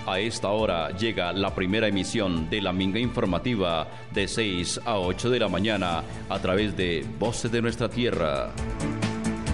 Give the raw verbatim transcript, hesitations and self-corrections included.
A esta hora llega la primera emisión de la Minga Informativa de seis a ocho de la mañana a través de Voces de Nuestra Tierra.